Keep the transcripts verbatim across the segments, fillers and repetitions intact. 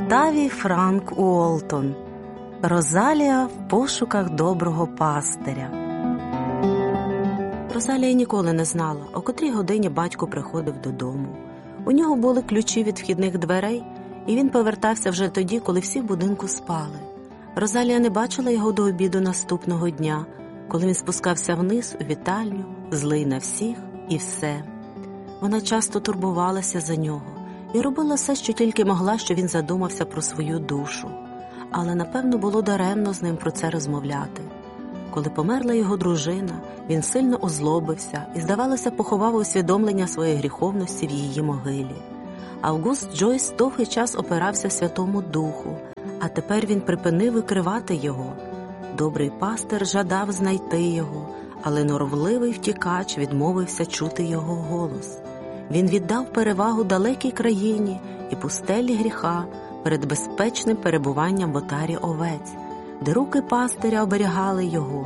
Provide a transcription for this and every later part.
Октавій Франк Уолтон. Розалія в пошуках доброго пастиря. Розалія ніколи не знала, о котрій годині батько приходив додому. У нього були ключі від вхідних дверей, і він повертався вже тоді, коли всі в будинку спали. Розалія не бачила його до обіду наступного дня, коли він спускався вниз у вітальню, злий на всіх і все. Вона часто турбувалася за нього і робила все, що тільки могла, що він задумався про свою душу. Але, напевно, було даремно з ним про це розмовляти. Коли померла його дружина, він сильно озлобився і, здавалося, поховав усвідомлення своєї гріховності в її могилі. Август Джойс довгий час опирався Святому Духу, а тепер він припинив викривати його. Добрий пастир жадав знайти його, але норовливий втікач відмовився чути його голос. Він віддав перевагу далекій країні і пустелі гріха перед безпечним перебуванням в отарі овець, де руки пастиря оберігали його.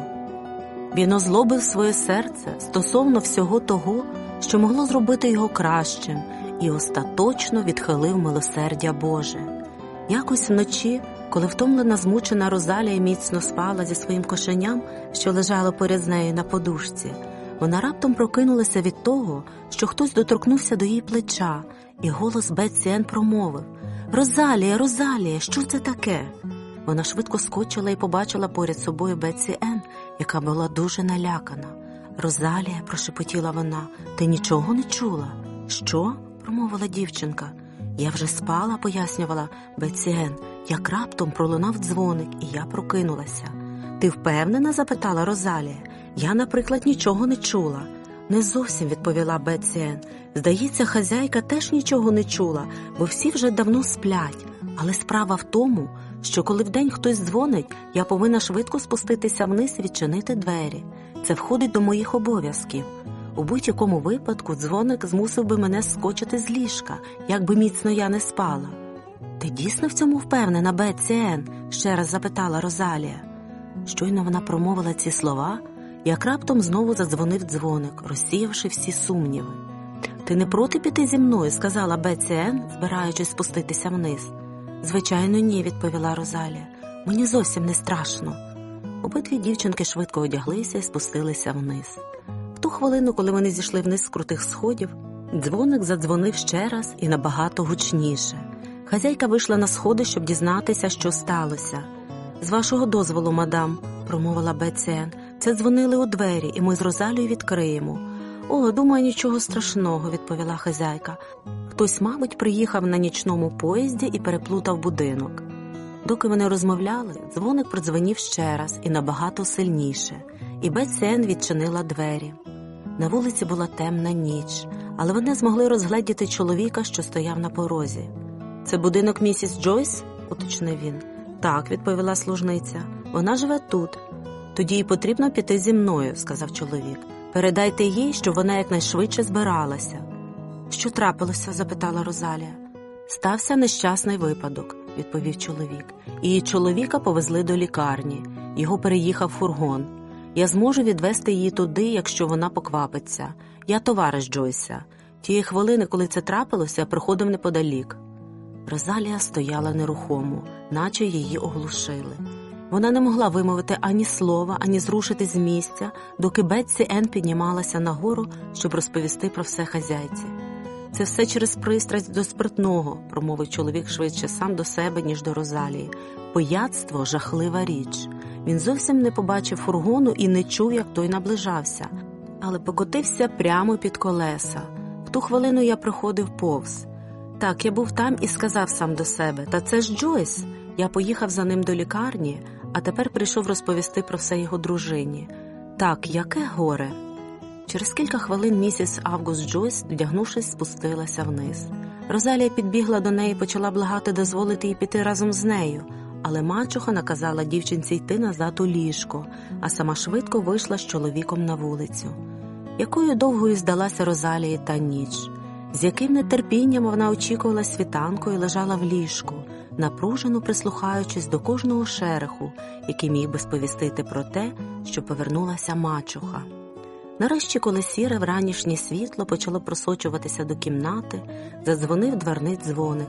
Він озлобив своє серце стосовно всього того, що могло зробити його кращим, і остаточно відхилив милосердя Боже. Якось вночі, коли втомлена, змучена Розалія міцно спала зі своїм кошеням, що лежало поряд з нею на подушці, вона раптом прокинулася від того, що хтось доторкнувся до її плеча, і голос Бетсі Енн промовив: «Розалія, Розалія, що це таке?» Вона швидко скочила і побачила поряд собою Бетсі Енн, яка була дуже налякана. «Розалія», – прошепотіла вона, – «ти нічого не чула?» «Що?» – промовила дівчинка. «Я вже спала», – пояснювала Бетсі Енн, як раптом пролунав дзвоник, і я прокинулася. «Ти впевнена?» – запитала Розалія. «Я, наприклад, нічого не чула». «Не зовсім», – відповіла Бетсі Енн. «Здається, хазяйка теж нічого не чула, бо всі вже давно сплять. Але справа в тому, що коли вдень хтось дзвонить, я повинна швидко спуститися вниз і відчинити двері. Це входить до моїх обов'язків. У будь-якому випадку дзвоник змусив би мене скочити з ліжка, як би міцно я не спала». «Ти дійсно в цьому впевнена, Бетсі Енн?» – ще раз запитала Розалія. Щойно вона промовила ці слова, як раптом знову задзвонив дзвоник, розсіявши всі сумніви. «Ти не проти піти зі мною?» – сказала Бетсі Енн, збираючись спуститися вниз. «Звичайно, ні», – відповіла Розалія. «Мені зовсім не страшно». Обидві дівчинки швидко одяглися і спустилися вниз. В ту хвилину, коли вони зійшли вниз з крутих сходів, дзвоник задзвонив ще раз і набагато гучніше. Хазяйка вийшла на сходи, щоб дізнатися, що сталося. «З вашого дозволу, мадам», – промовила Бетсі Енн, – «це дзвонили у двері, і ми з Розалією відкриємо». «О, думаю, нічого страшного», – відповіла хазяйка. «Хтось, мабуть, приїхав на нічному поїзді і переплутав будинок». Доки вони розмовляли, дзвоник продзвонів ще раз і набагато сильніше, і Бетсі Енн відчинила двері. На вулиці була темна ніч, але вони змогли розгледіти чоловіка, що стояв на порозі. «Це будинок місіс Джойс?» – уточнив він. «Так», – відповіла служниця, – «вона живе тут». «Тоді їй потрібно піти зі мною», – сказав чоловік. «Передайте їй, щоб вона якнайшвидше збиралася». «Що трапилося?» – запитала Розалія. «Стався нещасний випадок», – відповів чоловік. «Її чоловіка повезли до лікарні. Його переїхав фургон. Я зможу відвезти її туди, якщо вона поквапиться. Я товариш Джойса. Тієї хвилини, коли це трапилося, я приходив неподалік». Розалія стояла нерухомо, наче її оглушили. Вона не могла вимовити ані слова, ані зрушити з місця, доки Бетсі Енн піднімалася нагору, щоб розповісти про все хазяйці. «Це все через пристрасть до спиртного», – промовив чоловік швидше сам до себе, ніж до Розалії. «Пияцтво – жахлива річ. Він зовсім не побачив фургону і не чув, як той наближався, але покотився прямо під колеса. В ту хвилину я проходив повз. Так, я був там і сказав сам до себе: та це ж Джойс. Я поїхав за ним до лікарні, а тепер прийшов розповісти про все його дружині. Так, яке горе!» Через кілька хвилин місіс Август Джойс, вдягнувшись, спустилася вниз. Розалія підбігла до неї і почала благати дозволити їй піти разом з нею, але мачуха наказала дівчинці йти назад у ліжко, а сама швидко вийшла з чоловіком на вулицю. Якою довгою здалася Розалії та ніч! З яким нетерпінням вона очікувала світанку і лежала в ліжку, напружено прислухаючись до кожного шереху, який міг би сповістити про те, що повернулася мачуха. Нарешті, коли сіре вранішнє світло почало просочуватися до кімнати, задзвонив дверний дзвоник,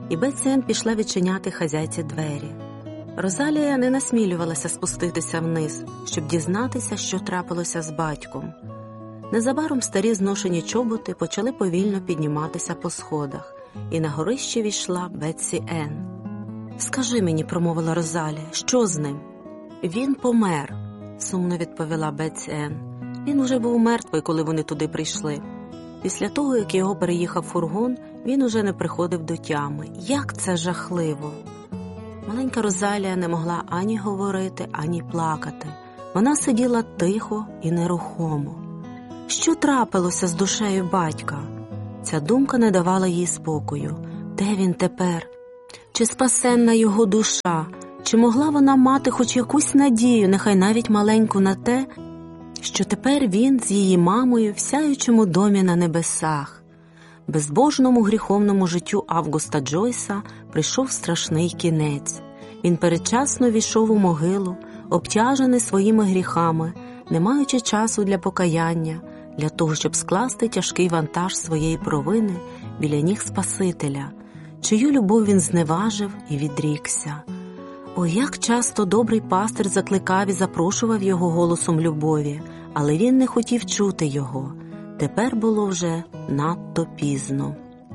і Бетсі Енн пішла відчиняти хазяйці двері. Розалія не насмілювалася спуститися вниз, щоб дізнатися, що трапилося з батьком. Незабаром старі зношені чоботи почали повільно підніматися по сходах, і на горище війшла Бетсі Енн. «Скажи мені», – промовила Розалія, – «що з ним?» «Він помер», – сумно відповіла Бетсі Енн. «Він уже був мертвий, коли вони туди прийшли. Після того, як його переїхав фургон, він уже не приходив до тями. Як це жахливо!» Маленька Розалія не могла ані говорити, ані плакати. Вона сиділа тихо і нерухомо. Що трапилося з душею батька? Ця думка не давала їй спокою. Де він тепер? Чи спасенна його душа? Чи могла вона мати хоч якусь надію, нехай навіть маленьку, на те, що тепер він з її мамою в сяючому домі на небесах? Безбожному гріховному життю Августа Джойса прийшов страшний кінець. Він передчасно війшов у могилу, обтяжений своїми гріхами, не маючи часу для покаяння, для того, щоб скласти тяжкий вантаж своєї провини біля ніг Спасителя, чию любов він зневажив і відрікся. О, як часто добрий пастир закликав і запрошував його голосом любові, але він не хотів чути його. Тепер було вже надто пізно.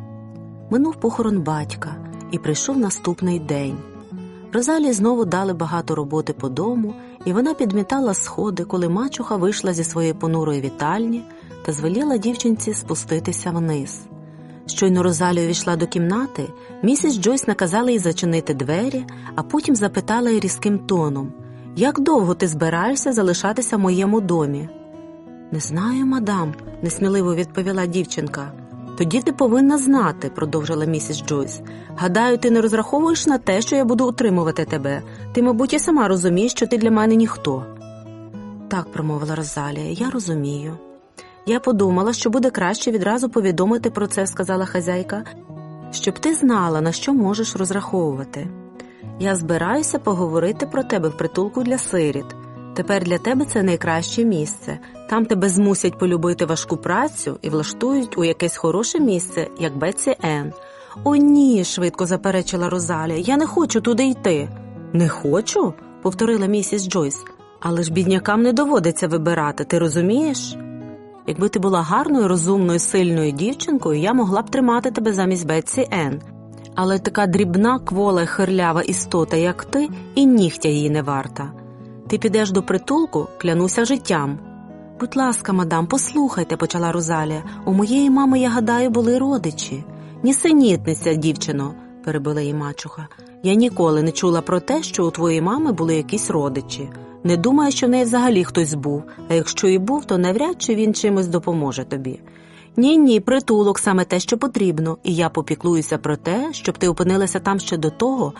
Минув похорон батька, і прийшов наступний день. Розалії знову дали багато роботи по дому, і вона підмітала сходи, коли мачуха вийшла зі своєї понурої вітальні та звеліла дівчинці спуститися вниз. Щойно Розалія увійшла до кімнати, місіс Джойс наказала їй зачинити двері, а потім запитала її різким тоном: «Як довго ти збираєшся залишатися в моєму домі?» «Не знаю, мадам», – несміливо відповіла дівчинка. «Тоді ти повинна знати», – продовжила місіс Джойс. «Гадаю, ти не розраховуєш на те, що я буду утримувати тебе. Ти, мабуть, і сама розумієш, що ти для мене ніхто». «Так», – промовила Розалія, – «я розумію». «Я подумала, що буде краще відразу повідомити про це», – сказала хазяйка, «щоб ти знала, на що можеш розраховувати. Я збираюся поговорити про тебе в притулку для сиріт. Тепер для тебе це найкраще місце. Там тебе змусять полюбити важку працю і влаштують у якесь хороше місце, як Бетсі Енн». «О, ні», – швидко заперечила Розалія, – «я не хочу туди йти». «Не хочу?» – повторила місіс Джойс. «Але ж біднякам не доводиться вибирати, ти розумієш? Якби ти була гарною, розумною, сильною дівчинкою, я могла б тримати тебе замість Бетсі Енн. Але така дрібна, квола й хирлява істота, як ти, і нігтя її не варта. Ти підеш до притулку, клянуся життям». «Будь ласка, мадам, послухайте», – почала Розалія. «У моєї мами, я гадаю, були родичі». «Нісенітниця, дівчино», – перебила її мачуха. «Я ніколи не чула про те, що у твоєї мами були якісь родичі. Не думаю, що в неї взагалі хтось був, а якщо і був, то навряд чи він чимось допоможе тобі. Ні-ні, притулок саме те, що потрібно, і я попіклуюся про те, щоб ти опинилася там ще до того,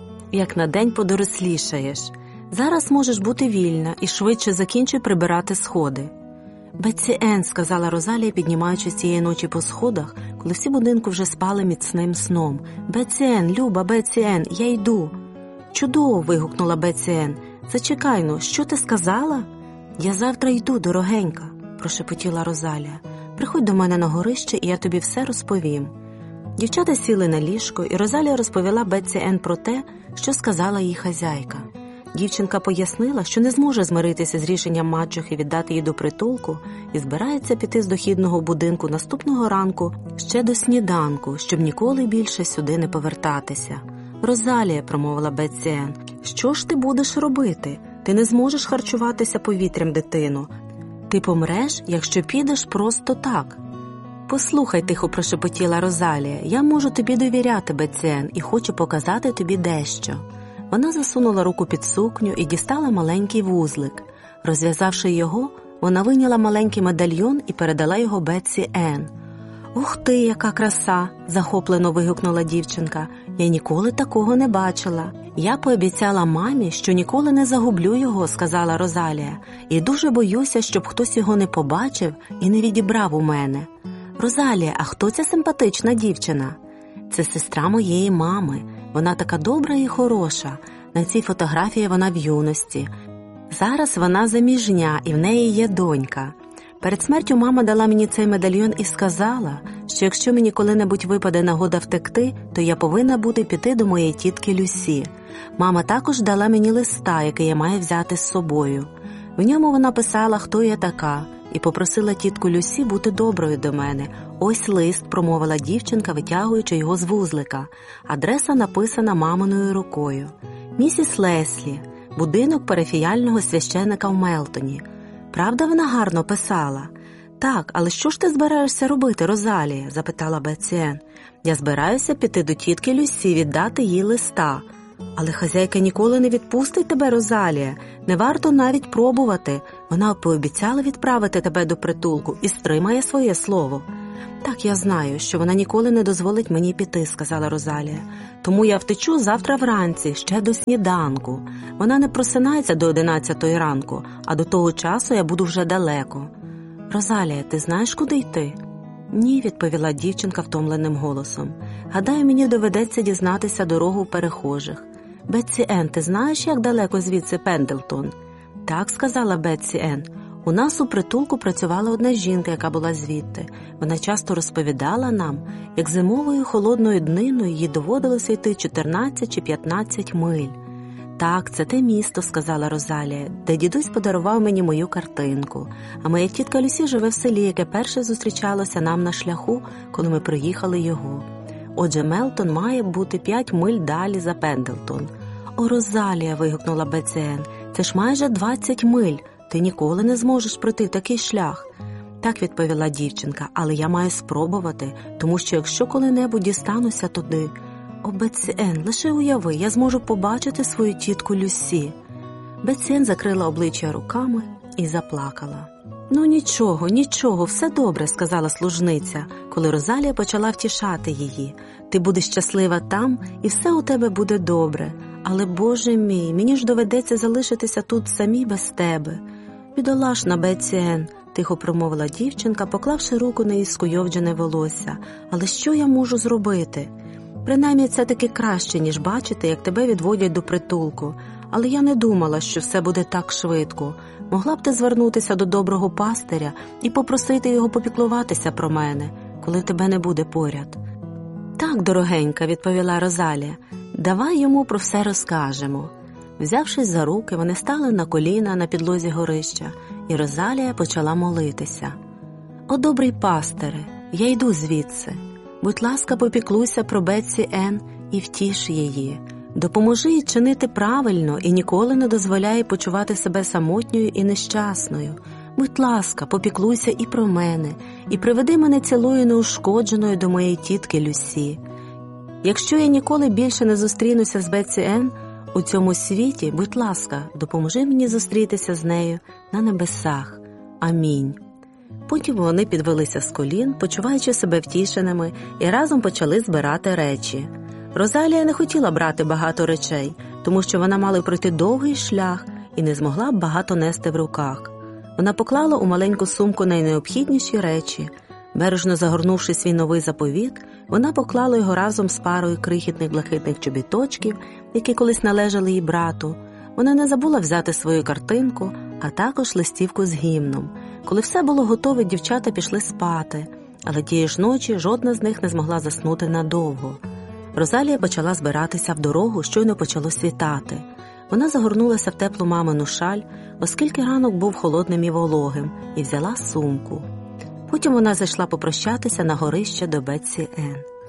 як на день подорослішаєш. Зараз можеш бути вільна і швидше закінчуй прибирати сходи». «Бетсі Енн», – сказала Розалія, піднімаючись цієї ночі по сходах, коли всі в будинку вже спали міцним сном. «Бетсі Енн, люба Бетсі Енн, я йду». «Чудово», – вигукнула Бетсі Енн. «Зачекай, ну, що ти сказала?» «Я завтра йду, дорогенька», – прошепотіла Розалія. «Приходь до мене на горище, і я тобі все розповім». Дівчата сіли на ліжко, і Розалія розповіла Бетсі Енн про те, що сказала їй хазяйка. Дівчинка пояснила, що не зможе змиритися з рішенням мачухи віддати її до притулку і збирається піти з дохідного будинку наступного ранку ще до сніданку, щоб ніколи більше сюди не повертатися. «Розалія», – промовила Бетсі Енн, – «що ж ти будеш робити? Ти не зможеш харчуватися повітрям, дитино. Ти помреш, якщо підеш просто так». «Послухай», – тихо прошепотіла Розалія, – «я можу тобі довіряти, Бетсі Енн, і хочу показати тобі дещо». Вона засунула руку під сукню і дістала маленький вузлик. Розв'язавши його, вона вийняла маленький медальйон і передала його Бетсі Енн. «Ух ти, яка краса!» – захоплено вигукнула дівчинка. «Я ніколи такого не бачила. Я пообіцяла мамі, що ніколи не загублю його», – сказала Розалія. «І дуже боюся, щоб хтось його не побачив і не відібрав у мене». «Розалія, а хто ця симпатична дівчина?» «Це сестра моєї мами. Вона така добра і хороша. На цій фотографії вона в юності. Зараз вона заміжня, і в неї є донька. Перед смертю мама дала мені цей медальйон і сказала, що якщо мені коли-небудь випаде нагода втекти, то я повинна буде піти до моєї тітки Люсі. Мама також дала мені листа, який я маю взяти з собою. В ньому вона писала, хто я така, і попросила тітку Люсі бути доброю до мене. Ось лист, промовила дівчинка, витягуючи його з вузлика. Адреса написана маминою рукою. Місіс Леслі, будинок парафіяльного священика в Мелтоні. Правда, вона гарно писала? Так, але що ж ти збираєшся робити, Розалія? Запитала Бетсі Енн. Я збираюся піти до тітки Люсі, віддати їй листа. Але хазяйка ніколи не відпустить тебе, Розалія. Не варто навіть пробувати. Вона пообіцяла відправити тебе до притулку і стримає своє слово. Так, я знаю, що вона ніколи не дозволить мені піти, сказала Розалія. Тому я втечу завтра вранці, ще до сніданку. Вона не просинається до одинадцятої ранку, а до того часу я буду вже далеко. Розалія, ти знаєш, куди йти? Ні, відповіла дівчинка втомленим голосом. Гадаю, мені доведеться дізнатися дорогу в перехожих. Бетсі Енн, ти знаєш, як далеко звідси Пендлтон? Так, сказала Бетсі Енн. У нас у притулку працювала одна жінка, яка була звідти. Вона часто розповідала нам, як зимовою холодною дниною їй доводилося йти чотирнадцять чи п'ятнадцять миль. Так, це те місто, сказала Розалія, де дідусь подарував мені мою картинку. А моя тітка Люсі живе в селі, яке перше зустрічалося нам на шляху, коли ми проїхали його. Отже, Мелтон має бути п'ять миль далі за Пендлтон. О, Розалія, вигукнула Бетсі Енн, це ж майже двадцять миль. Ти ніколи не зможеш пройти такий шлях. Так, відповіла дівчинка, але я маю спробувати, тому що якщо коли-небудь дістануся туди... О, Бетсі Енн, лише уяви, я зможу побачити свою тітку Люсі. Бетсі Енн закрила обличчя руками і заплакала. Ну нічого, нічого, все добре, сказала служниця, коли Розалія почала втішати її. Ти будеш щаслива там, і все у тебе буде добре. Але, Боже мій, мені ж доведеться залишитися тут самій без тебе. Бідолашна Бетсі Енн, тихо промовила дівчинка, поклавши руку на її скуйовджене волосся. Але що я можу зробити? Принаймні це таки краще, ніж бачити, як тебе відводять до притулку. Але я не думала, що все буде так швидко. Могла б ти звернутися до доброго пастиря і попросити його попіклуватися про мене, коли тебе не буде поряд. Так, дорогенька, відповіла Розалія, давай йому про все розкажемо. Взявшись за руки, вони стали на коліна на підлозі горища, і Розалія почала молитися. О, добрий пастире, я йду звідси. Будь ласка, попіклуйся про Бетсі Енн і втіш її. Допоможи їй чинити правильно і ніколи не дозволяй почувати себе самотньою і нещасною. Будь ласка, попіклуйся і про мене, і приведи мене цілою неушкодженою до моєї тітки Люсі. Якщо я ніколи більше не зустрінуся з Бетсі Енн у цьому світі, будь ласка, допоможи мені зустрітися з нею на небесах. Амінь. Потім вони підвелися з колін, почуваючи себе втішеними, і разом почали збирати речі. Розалія не хотіла брати багато речей, тому що вона мала пройти довгий шлях і не змогла б багато нести в руках. Вона поклала у маленьку сумку найнеобхідніші речі. Бережно загорнувши свій новий заповіт, вона поклала його разом з парою крихітних блакитних чобіточків, які колись належали їй брату. Вона не забула взяти свою картинку, а також листівку з гімном. Коли все було готове, дівчата пішли спати, але тієї ж ночі жодна з них не змогла заснути надовго. Розалія почала збиратися в дорогу, щойно почало світати. Вона загорнулася в теплу мамину шаль, оскільки ранок був холодним і вологим, і взяла сумку. Потім вона зайшла попрощатися на горище до Бетсі Енн.